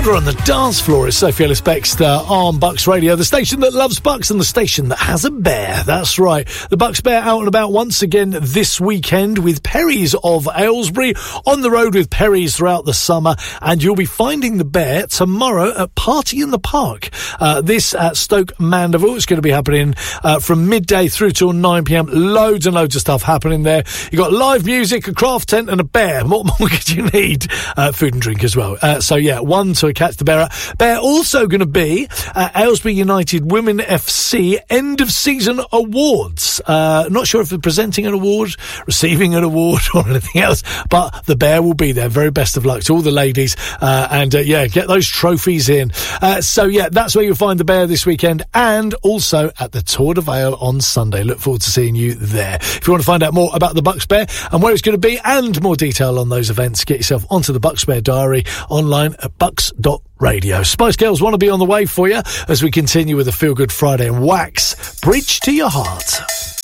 Sugar on the dance floor. It's Sophie Ellis-Bextor on Bucks Radio, the station that loves Bucks and the station that has a bear. That's right. The Bucks Bear out and about once again this weekend with Perry's of Aylesbury, on the road with Perry's throughout the summer, and you'll be finding the bear tomorrow at Party in the Park. This at Stoke Mandeville. It's going to be happening from midday through till 9pm. Loads and loads of stuff happening there. You've got live music, a craft tent and a bear. What more could you need? Food and drink as well. So yeah, one to catch the bear. Bear also going to be at Aylesbury United Women FC end of season awards. Not sure if they're presenting an award, receiving an award or anything else, but the bear will be there. Very best of luck to all the ladies. Yeah, get those trophies in. So yeah, that's where you'll find the bear this weekend, and also at the Tour de Vale on Sunday. Look forward to seeing you there. If you want to find out more about the Bucks Bear and where it's going to be and more detail on those events, get yourself onto the Bucks Bear Diary online at bucks.radio. Spice Girls want to be on the way for you as we continue with a Feel Good Friday and Wax, Bridge to Your Heart.